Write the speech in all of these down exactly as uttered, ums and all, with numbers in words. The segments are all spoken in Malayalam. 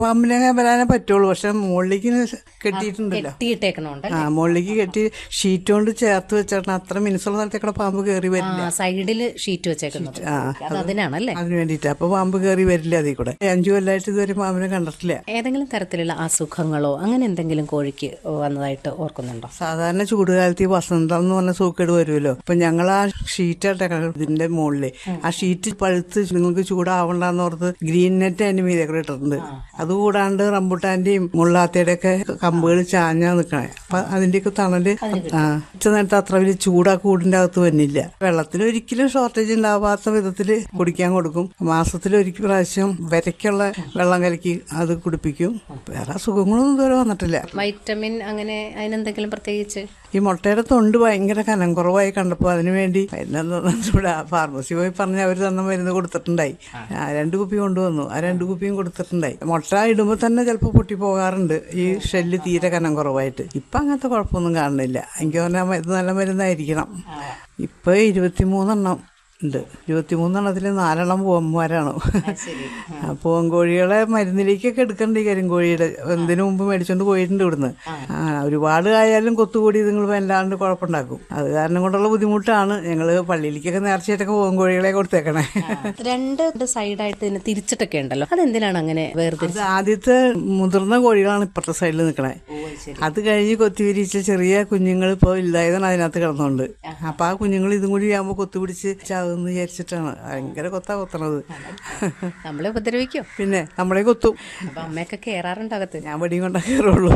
പാമ്പിനെ വരാനേ പറ്റുള്ളൂ. പക്ഷെ മുകളിലേക്ക് കെട്ടിയിട്ടുണ്ടല്ലോ, ആ മുകളിലേക്ക് കെട്ടി ഷീറ്റ് കൊണ്ട് ചേർത്ത് വെച്ചാൽ അത്ര മിനുസുള്ള സ്ഥലത്തേക്കൂടെ പാമ്പ് കയറി വരില്ല. സൈഡില് ഷീറ്റ് വെച്ചേക്കുന്നത് അതിനാണല്ലേ, അതിന് വേണ്ടിട്ട്. അപ്പൊ പാമ്പ് കയറി വരില്ല അതിൽ കൂടെ. അഞ്ചു കൊല്ലമായിട്ട് ഇതുവരെ പാമ്പിനെ കണ്ടിട്ടില്ല. ഏതെങ്കിലും തരത്തിലുള്ള അസുഖങ്ങളോ അങ്ങനെ എന്തെങ്കിലും കോഴിക്ക് വന്നതായിട്ട് ഓർക്കുന്നുണ്ടോ? സാധാരണ ചൂടുകാലത്ത് ഈ വസന്തം എന്ന് പറഞ്ഞ സൂക്കേട് വരുമല്ലോ. അപ്പൊ ഞങ്ങൾ ആ ഷീറ്റ് ഇതിന്റെ മുകളില് ആ ഷീറ്റ് പഴുത്ത് നിങ്ങൾക്ക് ചൂടാവണ്ടെന്ന് ഓർത്ത് ഗ്രീൻ നെറ്റ് അതിന്റെ മീതെ കൂടെ ഇട്ടിട്ടുണ്ട്. അതുകൂടാണ്ട് റംബുട്ടാന്റെയും മുള്ളാത്തയുടെ ഒക്കെ കമ്പുകൾ ചാഞ്ഞാ നിക്കണേ. അപ്പൊ അതിന്റെയൊക്കെ തണല് ആ ഉച്ച നേരത്തെ അത്ര വലിയ ചൂടാ കൂടിന്റെ അകത്ത് വന്നില്ല. വെള്ളത്തിന് ഒരിക്കലും ഷോർട്ടേജ് ഉണ്ടാവാത്ത വിധത്തില് കുടിക്കാൻ കൊടുക്കും. മാസത്തിൽ ഒരിക്കൽ പ്രാവശ്യം വരയ്ക്കുള്ള വെള്ളം കലക്കി അത് കുടിപ്പിക്കും. വേറെ അസുഖങ്ങളൊന്നും ഇതുവരെ വന്നിട്ടില്ല. വൈറ്റമിൻ അങ്ങനെ അതിനെന്തെങ്കിലും പ്രത്യേകിച്ച്? ഈ മുട്ടയുടെ തൊണ്ട് ഭയങ്കര കനം കുറവായി കണ്ടപ്പോൾ അതിനു വേണ്ടി ഇവിടെ ഫാർമസി പോയി പറഞ്ഞ് അവർ തന്ന മരുന്ന് കൊടുത്തിട്ടുണ്ടായി. രണ്ടു കുപ്പി കൊണ്ടുവന്നു. ആ രണ്ടു കുപ്പിയും കൊടുത്തിട്ടുണ്ടായി. മുട്ട ഇടുമ്പോൾ തന്നെ ചിലപ്പോൾ പൊട്ടി പോകാറുണ്ട് ഈ ഷെല്ല് തീരെ കനം കുറവായിട്ട്. ഇപ്പൊ അങ്ങനത്തെ കുഴപ്പമൊന്നും കാണുന്നില്ല. എനിക്ക് പറഞ്ഞാൽ ഇത് നല്ല മരുന്നായിരിക്കണം. ഇപ്പൊ ഇരുപത്തിമൂന്നെണ്ണം ഉണ്ട്. ഇരുപത്തിമൂന്നെണ്ണത്തിൽ നാലെണ്ണം പൂവന്മാരാണ്. പൂവൻകോഴികളെ മരുന്നിലേക്കൊക്കെ എടുക്കണ്ട ഈ കരിങ്കോഴിയുടെ എന്തിനു മുമ്പ് മേടിച്ചോണ്ട് പോയിട്ടുണ്ട് ഇവിടുന്ന്. ആ ഒരുപാട് ആയാലും കൊത്തുകൂടി നിങ്ങൾ വല്ലാണ്ട് കുഴപ്പമുണ്ടാക്കും. അത് കാരണം കൊണ്ടുള്ള ബുദ്ധിമുട്ടാണ്. ഞങ്ങള് പള്ളിയിലേക്കൊക്കെ നേർച്ചയായിട്ടൊക്കെ പൂവൻകോഴികളെ കൊടുത്തേക്കണേ. രണ്ട് സൈഡായിട്ട് ഇതിനെ തിരിച്ചിട്ടൊക്കെ ഉണ്ടല്ലോ, അതെന്തിനാണ് അങ്ങനെ വേർതിരിച്ചത്? ആദ്യത്തെ മുതിർന്ന കോഴികളാണ് ഇപ്പുറത്തെ സൈഡിൽ നിൽക്കണേ. അത് കഴിഞ്ഞ് കൊത്തിവിരിച്ച ചെറിയ കുഞ്ഞുങ്ങൾ ഇപ്പോൾ ഇല്ലായതാണ് അതിനകത്ത് കിടന്നുണ്ട്. അപ്പൊ ആ കുഞ്ഞുങ്ങൾ ഇതും കൂടി ആകുമ്പോൾ കൊത്തുപിടിച്ച് ചാവുന്ന വിചാരിച്ചിട്ടാണ്. ഭയങ്കര കൊത്താ കൊത്തണത്. നമ്മളെ ഉപദ്രവിക്കോ? പിന്നെ നമ്മളെ കൊത്തും. അമ്മയൊക്കെ കേറാറുണ്ട് അകത്ത്? ഞാൻ വടി കൊണ്ടാ കയറുള്ളൂ.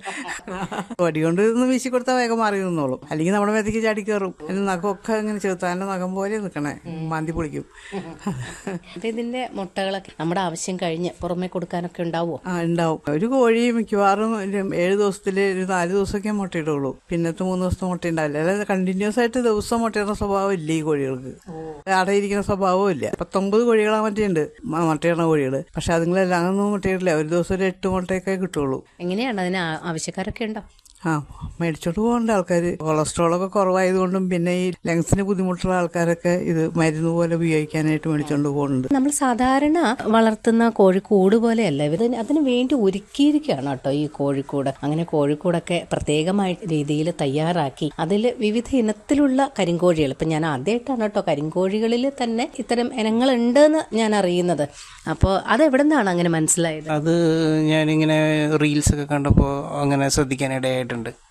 വടി കൊണ്ട് ഒന്ന് വീശി കൊടുത്താൽ വേഗം മാറി നിന്നോളും. അല്ലെങ്കിൽ നമ്മുടെ മേത്തേക്ക് ചാടി കയറും. അതിന് നഖമൊക്കെ ഇങ്ങനെ ചെറുത്താൻ്റെ നഖം പോലെ നിൽക്കണേ, മാന്തി പൊളിക്കും. ഇതിന്റെ മുട്ടകളൊക്കെ നമ്മുടെ ആവശ്യം കഴിഞ്ഞ് പുറമെ കൊടുക്കാനൊക്കെ ഉണ്ടാവോ? ആ ഉണ്ടാവും. ഒരു കോഴി മിക്കവാറും ഏഴ് ദിവസത്തില് ഒരു നാല് ദിവസമൊക്കെ മുട്ടയിടുള്ളൂ. പിന്നത്തെ മൂന്ന് ദിവസത്തെ മുട്ട ഉണ്ടാവില്ല. അല്ലാതെ കണ്ടിന്യൂസ് ആയിട്ട് ദിവസം മുട്ടയിടുന്ന സ്വഭാവം ഇല്ല ഈ കോഴികൾക്ക്. അടയിരിക്കുന്ന സ്വഭാവവും ഇല്ല. പത്തൊമ്പത് കോഴികളാ മറ്റുണ്ട് മുട്ടയിടുന്ന കോഴികള്. പക്ഷെ അതുങ്ങളെല്ലാം ഒന്നും മുട്ടയിടില്ല. ഒരു ദിവസം ഒരു എട്ട് മുട്ടയൊക്കെ കിട്ടുള്ളൂ. എങ്ങനെയാണ് അതിന് ആവശ്യക്കാരൊക്കെ ഉണ്ടോ? ആ മേടിച്ചോണ്ട് പോകണ്ട ആൾക്കാർ. കൊളസ്ട്രോളൊക്കെ കുറവായതുകൊണ്ടും പിന്നെ ഈ ലങ്സിന് ബുദ്ധിമുട്ടുള്ള ആൾക്കാരൊക്കെ ഇത് മരുന്ന് പോലെ ഉപയോഗിക്കാനായിട്ട് മേടിച്ചോണ്ട് പോകുന്നുണ്ട്. നമ്മൾ സാധാരണ വളർത്തുന്ന കോഴിക്കൂട് പോലെയല്ല ഇവർ, അതിന് വേണ്ടി ഒരുക്കിയിരിക്കുകയാണ് കേട്ടോ ഈ കോഴിക്കൂട്. അങ്ങനെ കോഴിക്കൂടൊക്കെ പ്രത്യേകമായ രീതിയിൽ തയ്യാറാക്കി അതിൽ വിവിധ ഇനത്തിലുള്ള കരിങ്കോഴികൾ. ഇപ്പം ഞാൻ ആദ്യമായിട്ടാണ് കേട്ടോ കരിങ്കോഴികളിൽ തന്നെ ഇത്തരം ഇനങ്ങളുണ്ടെന്ന് ഞാൻ അറിയുന്നത്. അപ്പോൾ അതെവിടെ നിന്നാണ് അങ്ങനെ മനസ്സിലായത്? അത് ഞാനിങ്ങനെ റീൽസ് ഒക്കെ കണ്ടപ്പോൾ അങ്ങനെ ശ്രദ്ധിക്കാനിടയായിട്ട്.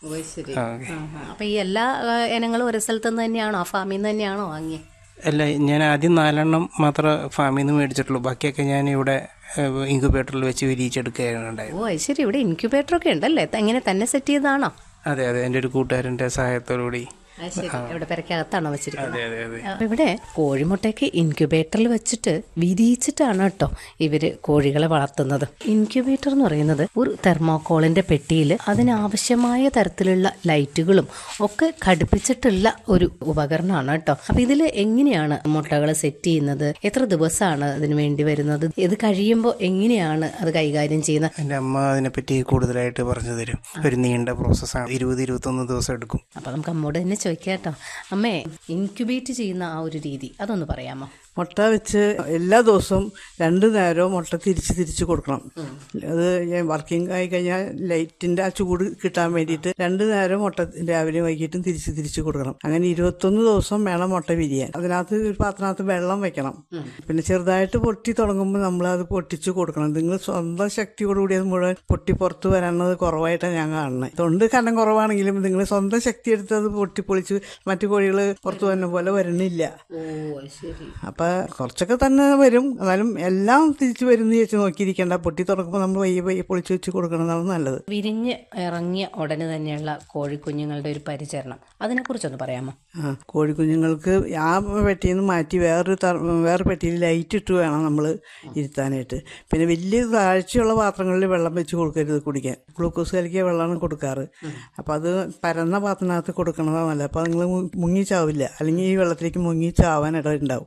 അപ്പൊ ഈ എല്ലാ ഇനങ്ങളും ഒരു സ്ഥലത്ത് നിന്ന് തന്നെയാണോ, ആ ഫാമിൽ നിന്ന് തന്നെയാണോ വാങ്ങിയത്? അല്ല, ഞാൻ ആദ്യം നാലെണ്ണം മാത്രമേ ഫാമിൽ നിന്ന് മേടിച്ചിട്ടുള്ളൂ. ബാക്കിയൊക്കെ ഞാൻ ഇവിടെ ഇൻക്യുബേറ്ററിൽ വെച്ച് വിരിയിച്ചെടുക്കുകയാണ് ഉണ്ടായത്. ഓ ശരി, ഇവിടെ ഇൻക്യുബേറ്റർ ഒക്കെ ഉണ്ടല്ലേ? എങ്ങനെ തന്നെ സെറ്റ് ചെയ്തതാണോ? അതെ അതെ, എൻ്റെ ഒരു കൂട്ടുകാരൻ്റെ സഹായത്തോടുകൂടി. ഇവിടെ പെരക്കകത്താണോ വെച്ചിരിക്കുന്നത്? ഇവിടെ കോഴിമുട്ടയ്ക്ക് ഇൻക്യുബേറ്ററിൽ വെച്ചിട്ട് വിരിയിച്ചിട്ടാണ് കേട്ടോ ഇവര് കോഴികളെ വളർത്തുന്നത്. ഇൻക്യുബേറ്റർ എന്ന് പറയുന്നത് ഒരു തെർമോക്കോളിന്റെ പെട്ടിയിൽ അതിനാവശ്യമായ തരത്തിലുള്ള ലൈറ്റുകളും ഒക്കെ ഘടിപ്പിച്ചിട്ടുള്ള ഒരു ഉപകരണമാണ് കേട്ടോ. അപ്പൊ ഇതിൽ എങ്ങനെയാണ് മുട്ടകളെ സെറ്റ് ചെയ്യുന്നത്? എത്ര ദിവസമാണ് അതിന് വേണ്ടി വരുന്നത്? ഇത് കഴിയുമ്പോൾ എങ്ങനെയാണ് അത് കൈകാര്യം ചെയ്യുന്നത്? എൻ്റെ അമ്മ അതിനെപ്പറ്റി കൂടുതലായിട്ട് പറഞ്ഞു തരും. ഒരു നീണ്ട പ്രോസസ്സാണ്. ഇരുപത് ഇരുപത്തൊന്ന് ദിവസം എടുക്കും. അപ്പൊ നമുക്ക് അമ്മോട് തന്നെ ചോദിക്കാട്ടോ. അമ്മേ, ഇൻക്യുബേറ്റ് ചെയ്യുന്ന ആ ഒരു രീതി അതൊന്ന് പറയാമോ? മുട്ട വെച്ച് എല്ലാ ദിവസവും രണ്ടു നേരവും മുട്ട തിരിച്ച് തിരിച്ച് കൊടുക്കണം. അത് വർക്കിംഗ് ആയി കഴിഞ്ഞാൽ ലൈറ്റിന്റെ ആ ചൂട് കിട്ടാൻ വേണ്ടിയിട്ട് രണ്ടു നേരം മുട്ട രാവിലെ വൈകിട്ടും തിരിച്ച് തിരിച്ച് കൊടുക്കണം. അങ്ങനെ ഇരുപത്തൊന്ന് ദിവസം വേണം മുട്ട വിരിയാൻ. അതിനകത്ത് ഒരു പാത്രത്തിനകത്ത് വെള്ളം വെക്കണം. പിന്നെ ചെറുതായിട്ട് പൊട്ടി തുടങ്ങുമ്പോൾ നമ്മൾ അത് പൊട്ടിച്ച് കൊടുക്കണം. നിങ്ങൾ സ്വന്തം ശക്തിയോടുകൂടി അത് മുഴുവൻ പൊട്ടി പുറത്ത് വരാനത് കുറവായിട്ടാണ് ഞാൻ കാണുന്നത്. തൊണ്ട് കനം കുറവാണെങ്കിലും നിങ്ങൾ സ്വന്തം ശക്തി എടുത്ത് അത് പൊട്ടിപ്പൊളിച്ച് മറ്റു കോഴികൾ പുറത്തു വന്ന പോലെ വരണില്ല. അപ്പൊ കുറച്ചൊക്കെ തന്നെ വരും. എന്നാലും എല്ലാം തിരിച്ചു വരുന്ന ചേച്ചി നോക്കിയിരിക്കേണ്ട. പൊട്ടി തുറക്കുമ്പോൾ നമ്മൾ വയ്യ വയ്യ പൊളിച്ചു വെച്ച് കൊടുക്കണമെന്നാണ് നല്ലത്. വിരിഞ്ഞ് ഇറങ്ങിയ ഉടനെ തന്നെയുള്ള കോഴിക്കുഞ്ഞുങ്ങളുടെ ഒരു പരിചരണം അതിനെക്കുറിച്ചൊന്ന് പറയാമോ? ആ കോഴിക്കുഞ്ഞുങ്ങൾക്ക് ആ പെട്ടിയിൽ നിന്ന് മാറ്റി വേറൊരു വേറെ പെട്ടിയിൽ ലൈറ്റ് ഇട്ട് വേണം നമ്മൾ ഇരുത്താനായിട്ട്. പിന്നെ വലിയ താഴ്ചയുള്ള പാത്രങ്ങളിൽ വെള്ളം വെച്ച് കൊടുക്കരുത് കുടിക്കാൻ. ഗ്ലൂക്കോസ് കലക്കിയ വെള്ളമാണ് കൊടുക്കാറ്. അപ്പം അത് പരന്ന പാത്രത്തിനകത്ത് കൊടുക്കണതാണ് നല്ലത്. അപ്പം നിങ്ങൾ മുങ്ങി ചാവില്ല. അല്ലെങ്കിൽ ഈ വെള്ളത്തിലേക്ക് മുങ്ങി ചാവാൻ ഇട ഉണ്ടാവും. ലൈറ്റ്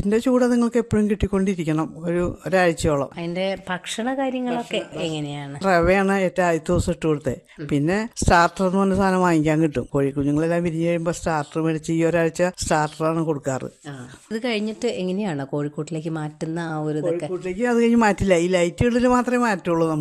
ലൈറ്റിന്റെ ചൂട് നിങ്ങൾക്ക് എപ്പോഴും കിട്ടിക്കൊണ്ടിരിക്കണം ഒരു ഒരാഴ്ചയോളം. അതിന്റെ ഭക്ഷണ കാര്യങ്ങളൊക്കെ എങ്ങനെയാണ്? റവയാണ് ഏറ്റവും ആദ്യത്തെ ദിവസം ഇട്ട് കൊടുത്തത്. പിന്നെ സ്റ്റാർട്ടർ എന്ന് പറഞ്ഞ സാധനം വാങ്ങിക്കാൻ കിട്ടും. കോഴിക്കുഞ്ഞുങ്ങളെല്ലാം വിരിഞ്ഞ് കഴിയുമ്പോൾ സ്റ്റാർട്ടർ മേടിച്ച് ഈ ഒരാഴ്ച സ്റ്റാർട്ടറാണ് കൊടുക്കാറ്. ഇത് കഴിഞ്ഞിട്ട് എങ്ങനെയാണ് കോഴിക്കൂട്ടിലേക്ക് മാറ്റുന്ന ആ ഒരു ഇതൊക്കെ? കോഴിക്കൂട്ടിലേക്ക് അത് കഴിഞ്ഞ് മാറ്റില്ല, ഈ ലൈറ്റുകളിൽ മാത്രമേ മാറ്റുള്ളൂ.